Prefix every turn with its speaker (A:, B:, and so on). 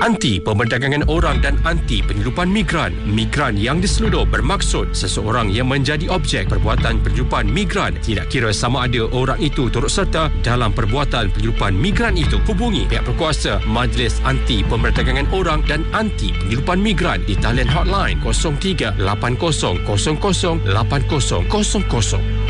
A: Anti pemerdagangan orang dan anti penyeludupan migran. Migran yang diseludup bermaksud seseorang yang menjadi objek perbuatan penyeludupan migran, tidak kira sama ada orang itu turut serta dalam perbuatan penyeludupan migran itu. Hubungi pihak berkuasa Majlis Anti Pemerdagangan Orang dan Anti Penyeludupan Migran di talian hotline 0380008000.